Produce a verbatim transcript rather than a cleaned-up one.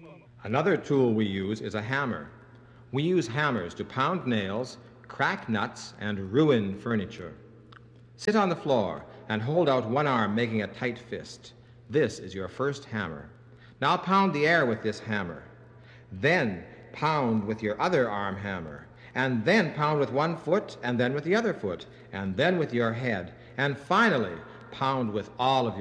Another tool we use is a hammer. We use hammers to pound nails, crack nuts, and ruin furniture. Sit on the floor and hold out one arm, making a tight fist. This is your first hammer. Now pound the air with this hammer. Then pound with your other arm hammer, and then pound with one foot, and then with the other foot, and then with your head, and finally pound with all of your